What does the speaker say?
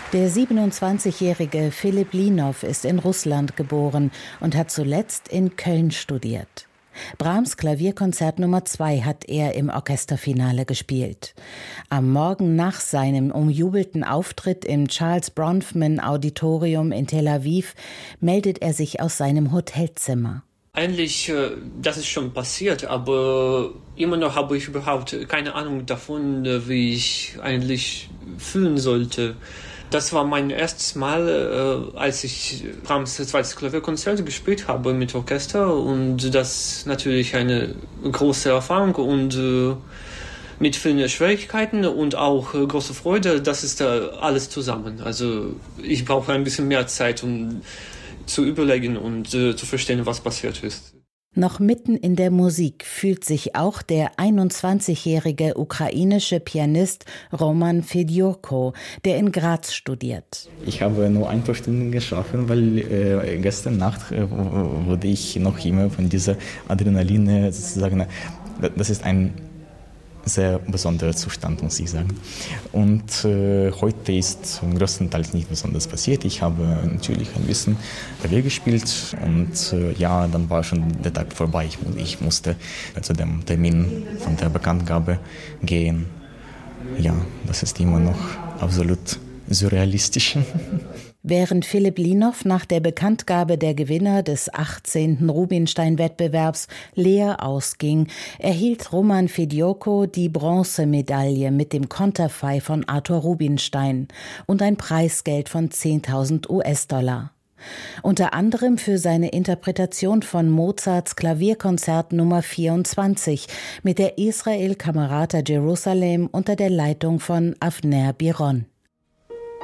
Der 27-jährige Philipp Linow ist in Russland geboren und hat zuletzt in Köln studiert. Brahms Klavierkonzert Nummer 2 hat er im Orchesterfinale gespielt. Am Morgen nach seinem umjubelten Auftritt im Charles Bronfman Auditorium in Tel Aviv meldet er sich aus seinem Hotelzimmer. Eigentlich, das ist schon passiert, aber immer noch habe ich überhaupt keine Ahnung davon, wie ich eigentlich fühlen sollte. Das war mein erstes Mal, als ich Brahms zweites Klavierkonzert gespielt habe mit Orchester, und das natürlich eine große Erfahrung und mit vielen Schwierigkeiten und auch große Freude. Das ist da alles zusammen. Also ich brauche ein bisschen mehr Zeit, um zu überlegen und zu verstehen, was passiert ist. Noch mitten in der Musik fühlt sich auch der 21-jährige ukrainische Pianist Roman Fedyorko, der in Graz studiert. Ich habe nur ein paar Stunden geschlafen, weil gestern Nacht wurde ich noch immer von dieser Adrenalin sozusagen, das ist ein sehr besonderer Zustand, muss ich sagen. Und heute ist größtenteils nicht besonders passiert. Ich habe natürlich ein bisschen Klavier gespielt und dann war schon der Tag vorbei. Ich musste zu dem Termin von der Bekanntgabe gehen. Ja, das ist immer noch absolut surrealistisch. Während Philipp Linow nach der Bekanntgabe der Gewinner des 18. Rubinstein-Wettbewerbs leer ausging, erhielt Roman Fedyorko die Bronzemedaille mit dem Konterfei von Arthur Rubinstein und ein Preisgeld von 10.000 US-Dollar. Unter anderem für seine Interpretation von Mozarts Klavierkonzert Nummer 24 mit der Israel Camerata Jerusalem unter der Leitung von Avner Biron.